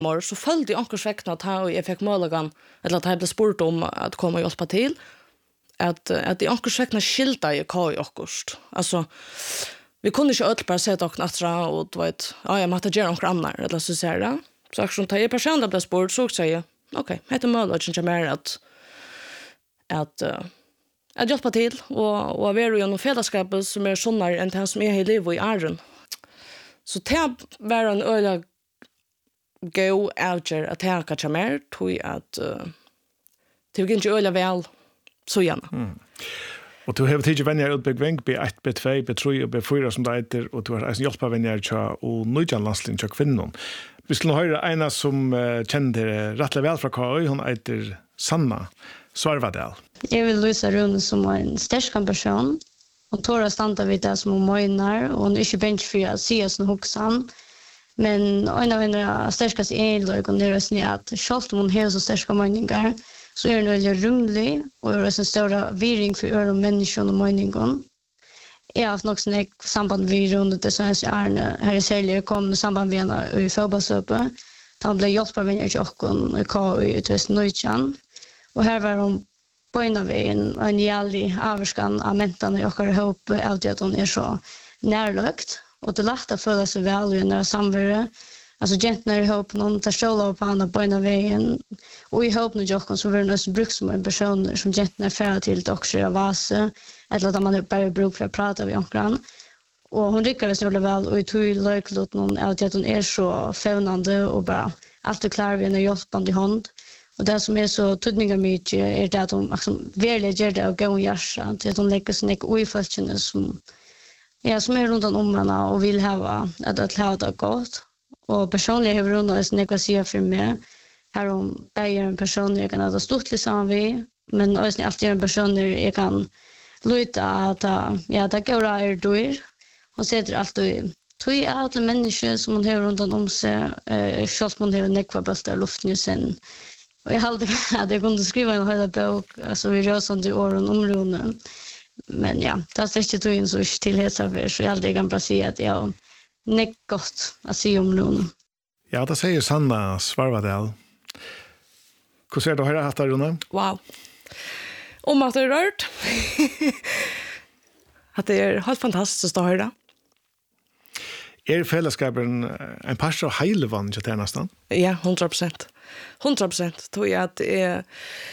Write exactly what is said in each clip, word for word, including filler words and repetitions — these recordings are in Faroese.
mor så följde jag ankurs väckna att och jag fick möjligheten eller att jag blev spurt om att komma och hjälpa till att att jag ankurs väckna skilta i kaj ankurs alltså vi kunde inte öll bara sätta och nattra och du vet ja jag måste göra något annat eller så säger det så att ta jag personligen blev spurt så säger jag okej heter möjligheten jag mer att att uh, att hjälpa till och och vara i en fällskap som är sånare än det som är i liv och i ären så det var en öliga gå outger att jag kanske mer tror att uh, det gick inte öliga väl så gärna. Mm. Och du har tidigare vänner utbyggd vänk B ett, B två, B tre och B fyra som det heter och du har en hjälpa vänner tja och nöjan landslin tja kvinnor. Vi skulle höra ena som uh, kände rättligt väl från K I, hon heter Sanna Svarvadal. Jag vill lysa Rune som en stärsk person. Hon tårar stanta vid det som hon mojnar och hon är inte bench för att se som huxan. Men en av hennes stärskaste enlög och nervös är att själv om hon har så stärska mojningar så är hon väldigt rumlig och är en stora viring för öron människan och mojningen. Jag har haft något sånt samband vid rundet det som jag är här i Sälje kom samband med henne i Förbasöpe. Han blev hjälpt med henne i Åkon i K I i Tvestnöjtjan. Och här var hon på en av en, en jävlig avskan av mentan och jag har ihop att hon är så närlögt. Och det är lätt att följa sig väl i när samverre. Alltså gentarna är ihop, någon tar stålar på andra på en av vägen. Och ihop med Jokken så var det nästan bruk som en person som gentarna är färdig till också av Vase. Eller att man bara bruk för att prata med Jokken. Och hon lyckades väldigt väl och jag tog löjklot någon att hon är så fävnande och bara allt är klar vid en hjälpande i hand. Och det som är så tydliga mycket är det att hon liksom verkligen gör det och går i hjärtan. Att hon lägger sig ner i följande som, ja, som är runt om henne och vill ha att det ha det gott. Och personligen har hon runt om att säga för mig. Här hon bäger en person jag kan ha stort tillsammans vid. Men också alltid en person jag kan luta att ja, det går är dyr. Hon sätter alltid tog alla människor som hon har runt om sig. Eh, själv hon har nekva bästa luften sen. Och jag hade att jag kunde skriva en hela bok alltså vi rör sånt i åren områden. Men ja, det är inte tog in så tillhetsavär så jag aldrig kan bara säga att jag näck gott att se områden. Ja, det säger Sanna Svarvadal. Hur ser du här haft Rune? Wow. Om att det är rört. Att det är helt fantastiskt att höra. Är fällskapen en par av heilvan till nästan? Ja, hundra procent. hundra procent tror jag att är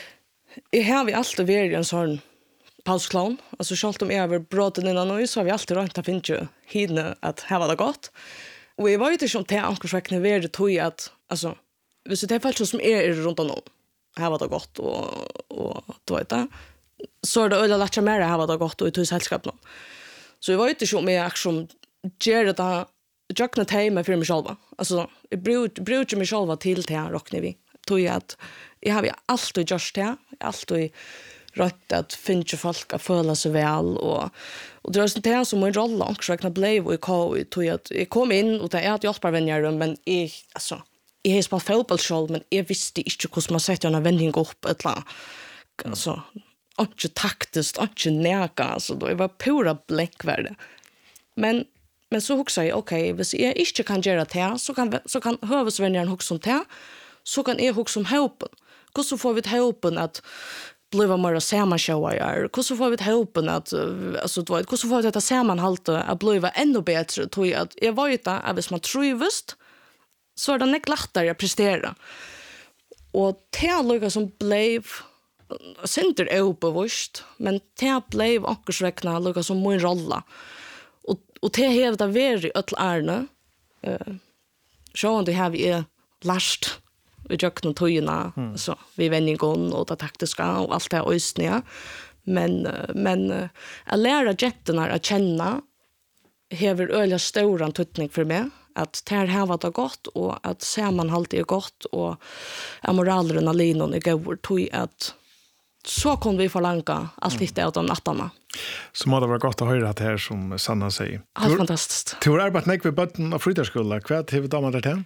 är här vi alltid varit en sån pausklon. Alltså självt om jag över brotten innan nu så har vi alltid rätt att finna hinna att ha det gott. Och jag var ju inte om det ankorsväckande värde tror jag att alltså hvis det är fallet som är runt om ha det gott och och då vet jag så är det ölla lättare mer att ha det gott och i två sällskap nu. Så jag var ju inte om jag som gör det jag kan ta mig för mig själva. Alltså, jag brukar mig själva till det här rocknar vi. Tror jag att jag har alltid gjort det. Alltid rätt att finna folk att føla sig väl. Och, och det var sånt här som en roll också. Jag kan bli och jag tror att jag kom in och det är att jag hjälper vänner. Men jag, alltså, jag har spelat fotboll själv, men jag visste inte hur man sätter en vändning upp. Eller, alltså, inte taktiskt, inte näka. Alltså, det var pura bläckvärde. Men Men så huxar jag, okej, okay, hvis jag inte kan göra det så kan, så kan hövesvänjaren huxa om det, så kan jag huxa om hopen. Hur så får vi ett hopen att bli mer sammansjåare? Hur så får vi ett hopen att, alltså, hur så får vi ett sammanhalte att bli ännu bättre? Tror jag att jag vet att hvis man trivs så är det inte lättare att prestera. Och det är något som blev synder uppevist, men det blev akkursväckna något som min rolla. Och det har det varit i öll ärne. Uh, så om det har vi lärt vi jökna tøyna, mm. så vi vändningen och det taktiska och allt det här östniga. Men, men uh, att lära jetterna att känna har öliga stora tutning för mig. Att det här har varit gott och att sammanhalt är gott och att moralen och linon är god. Tog att så kunde vi förlanga allt det åt de nattarna. Så må det vara gott att höra det här som Sanna säger. Allt fantastiskt. Du har arbetat mycket vid bötten och flyttarskola. Vad har vi damat det här?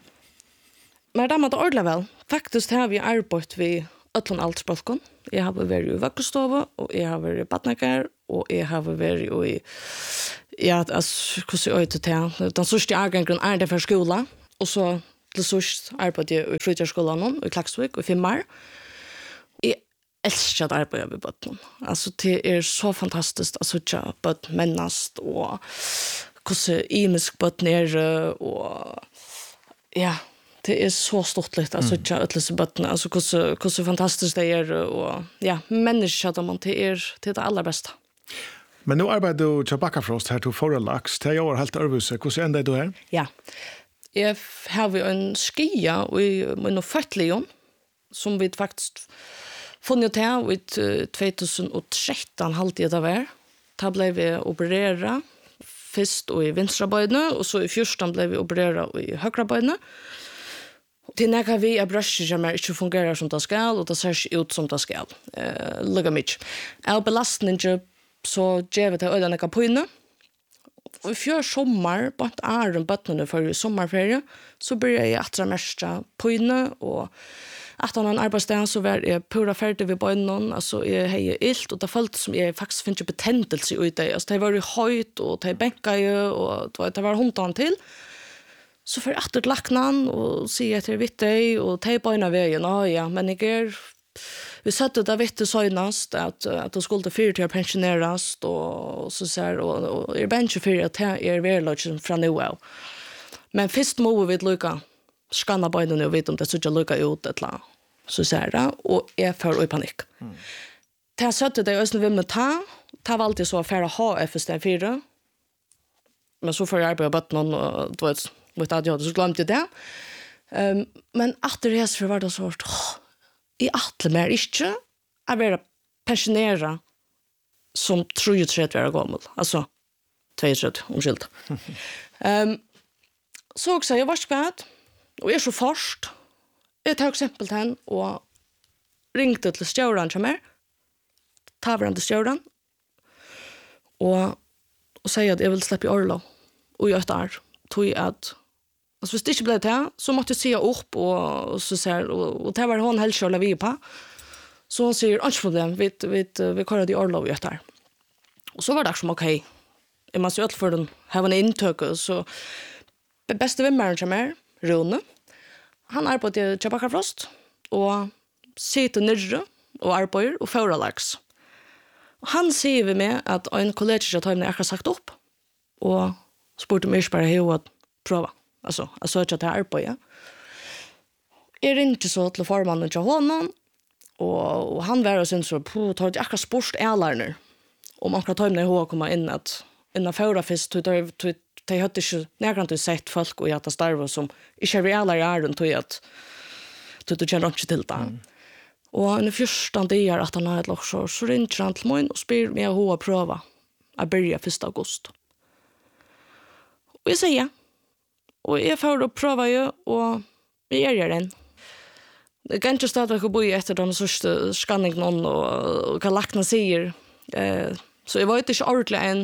Men damat ordentligt väl. Faktiskt har vi arbetat vid ötlan altsbalkon. Jag har varit i vackostova och jag har varit i badnakar och jag har varit i ja, alltså hur ser ut det här? Den största avgången är det för skola och så Til sørst arbeidde jeg i fritidsskolen i Klaksvik i Fimmar. Jeg elsker at arbeide med bøtten. Altså, det er så fantastisk at sitte bøtten mennast, og hvordan imisk bøtten er, og ja, det er så stort litt at sitte at lese bøtten. Altså, hvordan, hvordan fantastisk det er, og ja, mennesker, det er, det er det aller beste. Men nu arbeider du til Bakkafrost her til Forelaks. Det er jo helt Ørvuse. Hvordan ender du her? Ja. Jeg har en skia i min føttelion, som vi faktisk funnet til i tjugohundratretton halvtid det var. Da ble vi opereret først i vinstrabøyene, og så i fjorten ble vi opereret i høyrebøyene. Det er når vi er brøster som ikke fungerer som det skal, og det ser ikke ut som det skal. Uh, Lugger mye. Jeg har belastning så gjør vi til øyne ikke på inne. Og i fjør sommer, på et æren bøttene for i sommerferie, så begynte jeg etter mest på inne, og etter en arbeidsdag så var jeg pura ferdig ved bønnen, altså jeg har ilt, og det føltes som jeg faktisk finner betentelse ut det. Altså det var jo høyt, og det benket jo, og det var hundene til. Så får jeg etter laknen, og sier etter vitt deg, og det bønner veien, å ja, men jeg er... Vi satte det vitt søgnast at at det skulle fyrt til å pensjoneres og så ser og, og er bench for at det er verløsjen fra nå av. Men først må vi lukka skanna bøyene og vite om det så ikke lukka ut et eller annet. Så ser det, og jeg får i panikk. Mm. Det jeg satte det i østene vi må ta, det var alltid så for å ha F S T fire, men så får jeg arbeide på bøtten og du vet, vet at jeg hadde så glemt jeg det. Um, men etter det så var det så åh, I atle mer ikke å være pensjoneret som trettio år gammel. Altså, trettio, omskilt. um, så også, jeg var skvært, og jeg er så først. Jeg tar eksempel til henne, og ringte til stjøren til meg, ta hverandre til stjøren, og, og sier at jeg vil slippe i Orlov, og gjøre det her, tog jeg at alltså hvis det ikke ble det, så måtte jeg si opp, og, og så ser, og, og det var hun helst å la vi på. Så hun sier, ikke problem, vi, vi, vi kører det i Orlov i etter. Og så var det som, ok, jeg må si alt for den, her var en inntøk, så det beste vimmeren som er, Rune, han arbeider til Bakkafrost, og sitter nyrre, og arbeider, og fører laks. Og han sier vi med at en kollega til Tøymen er akkurat sagt opp, og spurte meg ikke bare hva prøve. Alltså, jag söker till arbete. Jag ringde så till formannen till honom, och, och han var och sen så, på tar jag akkurat sport älärner. Om akkurat tar mig ihåg komma in att innan förra fest, så de hade inte närgant sett folk och jag starva som inte är älär i ären, tog att du känner inte till det. Mm. Och under första dagar att han hade ett locksår, så ringde han till mig och spyr mig att ha pröva att börja första augusti. Och jag säger Og jeg får å prøve jo, og jeg gjør den. Det kan ikke stadig å bo etter den største skanningen og, og hva lakene sier. Eh, så jeg vet ikke ordentlig enn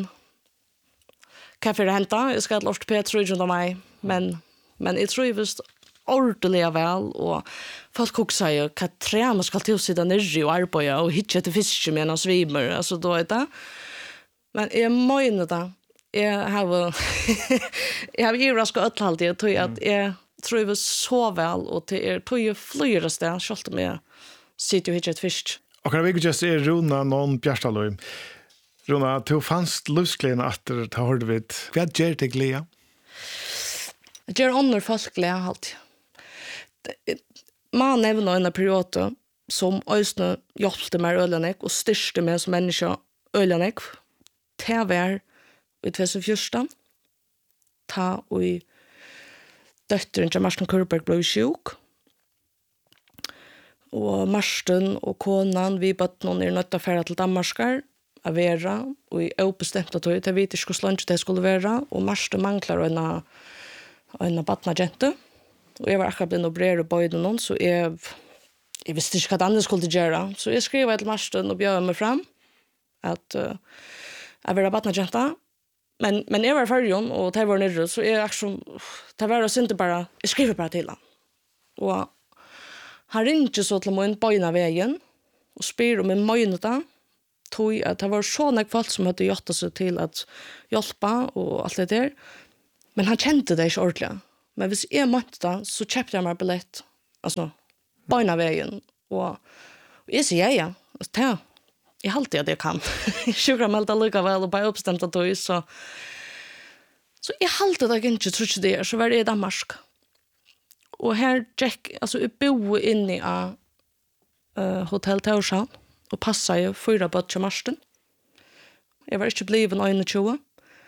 hva for det hentet. Jeg skal ha lort Peter rundt om meg, men, men jeg tror jeg visst ordentlig vel, og folk også sier hva tre man skal til å sitte nere og arbeide, og hitje til fiske med en svimer, altså da er det. Men jeg mener det. Jeg har jeg har irask og øtlaldig, jeg tror at jeg tror jeg så vel, og det er tog jeg flyer sted, selv om jeg sitter jo ikke et fisk. Og kan vi ikke just er Runa noen Bjertaløy? Runa, du fanns lusklene etter til Hordevit. Hva gjør det glede? Det gjør andre folk glede alltid. Man nevner en periode som øyne hjelpte meg øyne, og styrste meg som menneske øyne. Det var i tjugo fjorton, ta og i døtteren til Marsten Kurberg ble sjuk. Og Marsten og konan, vi bøtt noen er nødt til å fære til Danmarskar, av vera, og i oppbestemt at jeg vet ikke hvor det skulle være, og Marsten mangler en, en badna jente. Og jeg var akkurat blitt opereret i bøyden noen, så jeg, jeg visste ikke hva det andre skulle gjøre. Så jeg skrev til Marsten og bjør meg fram, at uh, jeg var badna jente, Men men jag var förjon och det var nere så är action det var så inte bara jag skriver bara till han. Och han ringde så till mig på ena vägen och spyr om en möjlighet tog att det var så några folk som hade gjort sig till att hjälpa och allt det där. Men han kände det inte ordentligt. Men hvis jeg måtte da, så kjøpte jeg meg billett, altså, beina veien, og, og jeg sier ja, ja, ja, jeg halte at jeg kan. Jeg sjukker meg alltid likevel, og bare oppstemt at du, så, så jeg halte det ikke, tror ikke det er, så var det i Danmark. Og her gikk, altså, jeg bo inne i uh, Hotel Torshavn, og passet jo fyra bøtt til Marsten. Jeg var ikke blevet tjueen.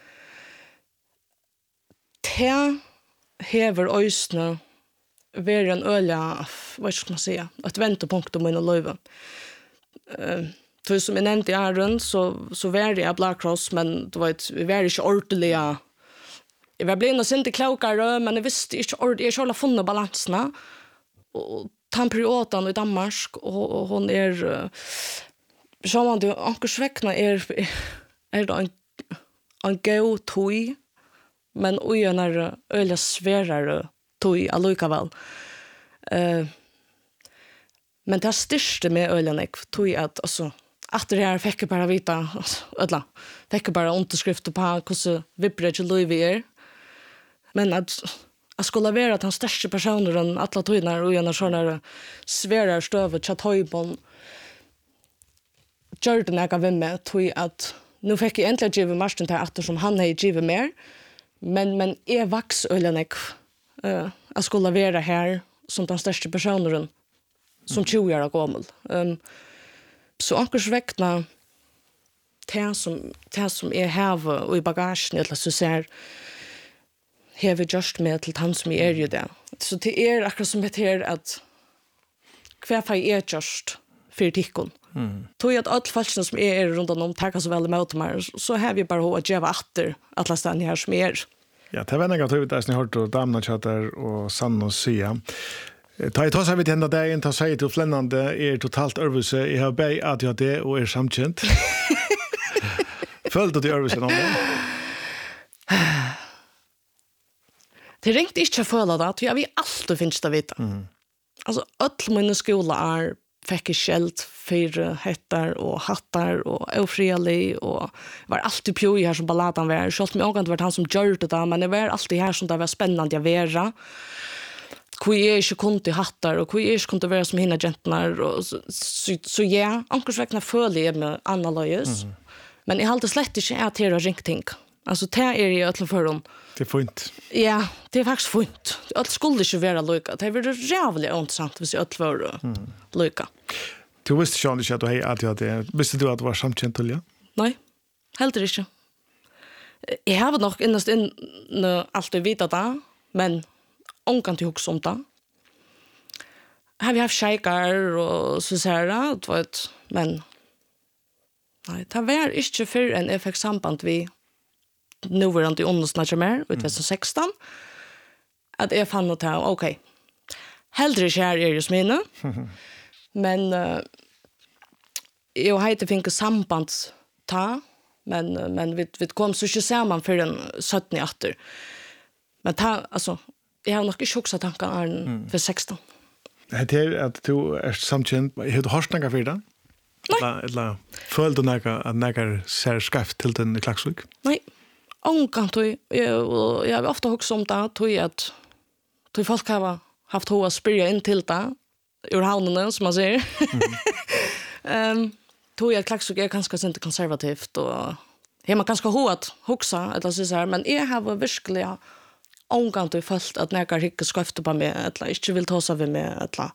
Det hever øysene være en øyla, hva skal man si, et ventepunkt om mine løyve. Uh, så som jeg nevnte i æren, så, så var jeg Black Cross, men du vet, vi var ikke ordentlige. Jeg var blevet noe sint i klokere, men jeg visste ikke ordentlig, jeg har ikke funnet balansene. Og ta en perioden i Danmark, og, og hun er, uh, så man det, ankersvekkene er, er det en, en god tog, men ugen er øyelig sværere tog allikevel. Uh, men det største med øyelig tog at, altså, at det her fikk jeg bare vite, ødela, fikk jeg bare underskrifter på hvordan vibrer ikke løy vi er. Men at jeg skulle være at han største personer enn alle togene og gjennom sånne sværere støve til tøybånd gjør det når jeg var med, tog at nå fikk jeg endelig givet Marsten til etter som han har givet mer, men, men jeg vaks øyelig uh, jeg skulle være her som den største personen som tjue år gammel. Um, så akkurat vekkene det som, det som jeg har og i bagasjen, eller så ser har vi gjort med til han som er jo det. Så det er akkurat som heter at hver fag er gjort for tikkene. Mm. Tog at alle falskene som er rundt om takker så veldig med meg, så har vi bare å gjøre atter alle stedene her som er. Ja, det var en gang at vi har hørt og damene chatter og sann og sia. Ta i tås har vi til enda dagen, ta seg til flennende, er totalt ørvelse. Jeg har bei at jeg har det og er samkjent. Følte du til ørvelse nå? Det ringte ikke å føle det, for jeg vil alltid finnes det vite. Mm. Altså, alle mine skoler er fikk jeg skjelt for hettar og hattar og ofrielig, og jeg var alltid pjo i her som balladen var. Selv om jeg også var han som gjør det da, men jeg var alltid her som det var spennende å være. Hvor jeg ikke kunne til hattar, og hvor jeg ikke kunne være som henne jentene. Så, så, så ja, ankersvekkene føler jeg med annerledes. Mm. Men jeg har alltid slett ikke at jeg har ringt ting. Alltså det är ju öll för dem. Det är fint. Ja, det är faktiskt fint. Öll skulle inte vara lika. Det är väl jävligt intressant hvis öll var lika. Du visste ju inte att du hade alltid det. Visste du att du var samkänt till ja? Nej. Helt inte. Jag har nog innast in alltid vita det, men onkan till hus om det. Har vi haft shaker och så så här, du vet, men nej, det var inte för en effekt samband vi nu var det inte undersnackar mer ut tjugo sexton att jag fann att okej okay, hellre kär är ju smina men uh, jag hade finka samband ta men men vi vi kom så inte samman för den sjutton åter men ta alltså jag har nog inte choxa tankar mm. för sexton. Det är att du är samkänd hur du har snackat för det? Eller eller föll du några att några ser skaft till den klaxvik? Nej. Onkan tog, jag, jag har ofta också om det, tog att tog folk har haft hoa spyrja in till det, ur havnen, som man säger. Mm. um, tog jag klaxvik är ganska inte konservativt, och har man ganska hoa att huxa, eller så här, men jag har virkelig onkan tog följt att när jag inte skaftar på mig, eller inte vill ta sig vid mig, eller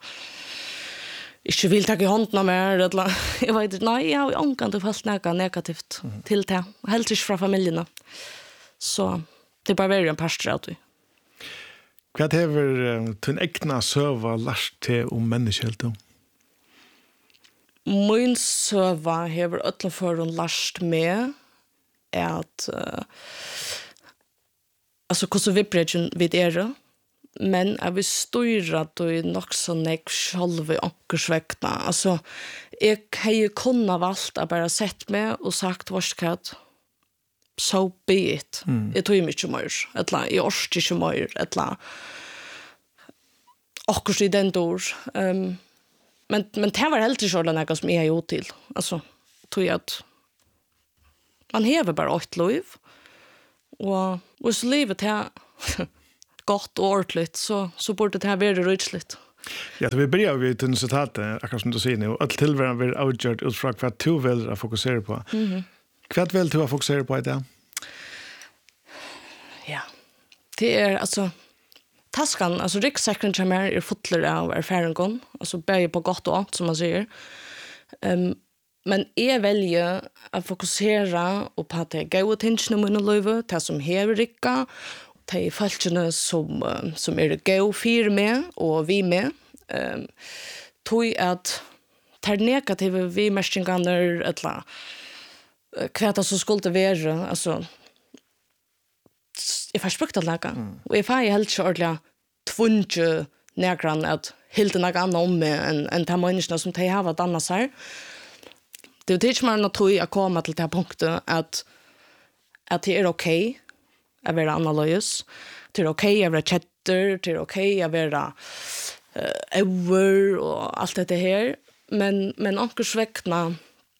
ikke vil ta i hånden mer, eller jeg vet ikke, nei, jeg har ångan til fast noe negativt mm. til det, helt ikke fra familiene. Så det er bare veldig en pastor av det. Hva hever din egna søva lært til om menneskehelt? Min søva hever øtlen for hun lært med at uh, altså hvordan vibrer vi det men jeg vil styre at du er nok så nek selv i ankersvekkene. Altså, jeg har jo kunnet valgt å bare sett meg og sagt varskatt, so be it. Mm. Jeg tog ikke mer, eller jeg orsker ikke mer, eller akkurat i den dår. Um, men, men det var helt ikke noe som jeg har gjort til. Altså, tog jeg at man hever bare åtte liv, og hvis livet her gott och ordentligt så så borde det här vara rötsligt. Ja, vi börjar vi till citatet, akkurat som du säger nu, att tillvaron blir avgjort utfrån vad du vill att fokusera på. Mhm. Vad vill du att fokusera på i det? Ja. Det är alltså taskan, alltså ryggsäcken som är fotler av erfarenheten, alltså börja på gott och ont som man säger. Um, men jag väljer att fokusera på att det är goda tingene i min liv, det som hever rikka, det är falskene som, som är god fyr med och vi med. Um, tog att det negativa vi märstingarna eller kväta som skulle vara, alltså jeg får sprukt at laga. Mm. Og jeg får helt ikke ordentlig tvunget nægran at helt noe annet om meg enn en de menneskene som de har dannet seg. Det er ikke mer naturlig å komme til det punktet at, at det er ok å være annerledes. Det er ok å være kjetter, det er ok å være uh, over og alt dette her. Men, men omkurs vekkene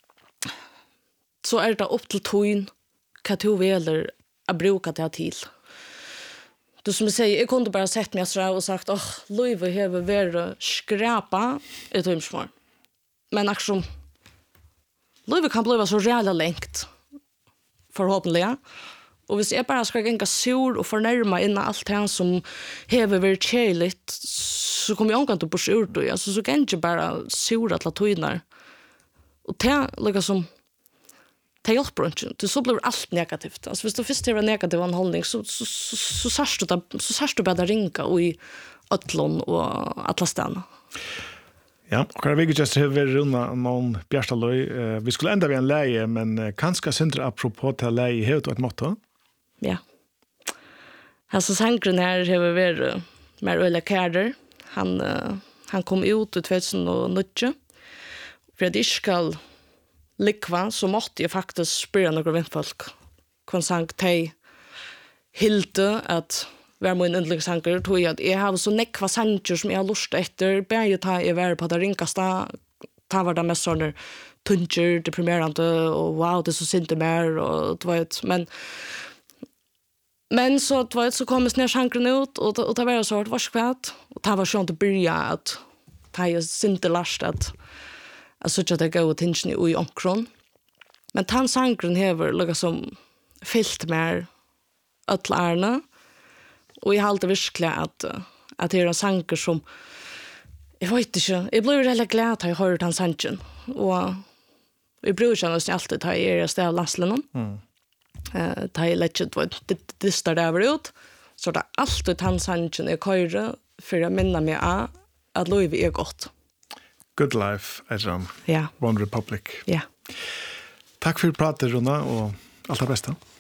så er det opp til tøyen hva du veler å bruke det til. Du som jag säger, jag kunde bara sett mig så och sagt, åh, Louise har varit skräpa i tøymsmål. Men akkurat Louise kan bli så reella längt, förhoppningsvis. Och hvis jag bara ska gänga sur och förnärma innan allt det som har varit kärligt, så kommer jag omgång till bors ur det. Alltså, så kan jag inte bara sur att la tøynar. Och det är liksom som det hjälper inte. Så blir allt negativt. Alltså, hvis du först har en negativ anhållning så, så, så, så, så, du det, så särskilt du bara ringa och i ötlån och alla städerna. Ja, och här vilket just har runda någon Bjärstalöj. Vi skulle ända vid en läge, men kanske syndra apropå till läge helt och ett motto. Ja. Alltså sankren här har varit mer öliga kärder. Han, han kom ut i tjugohundranio. För att det ska likva så måste jag faktiskt spela några vänfolk. Konstant te hilde att vara min yndlingsanker tog jag att jag har så nekva sanger som jag har lust efter. Börja ta jag var på det ringkasta. Ta var det mest sådana tunger, deprimerande och wow, det är så synd det mer och det var ett, men men så det var ett så kom snär sankren ut och och det var så vart varskvärt och det var sånt att börja att ta jag synd det last att alltså att det går tingen i omkron. Men han sankren hever lukka som fyllt mer ötlärna. Och jag har alltid virkelig att, att det är en sanker som jag vet inte, jag blev väldigt glad att jag hörde han sanken. Och jag brukar känna oss alltid att jag är i sted av landslännen. Mm. Uh, det är lätt att det distar där ut. Så det är alltid han sanken jag kører för att minna mig av att livet är gott. Good life, Edram. Ja. One Republic. Ja. Tack för att du pratade, Runa, och allt det bästa.